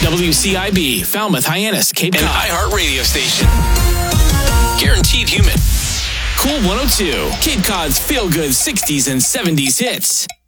WCIB, Falmouth, Hyannis, Cape Cod. An iHeart radio station. Guaranteed human. Cool 102, Cape Cod's feel-good 60s and 70s hits.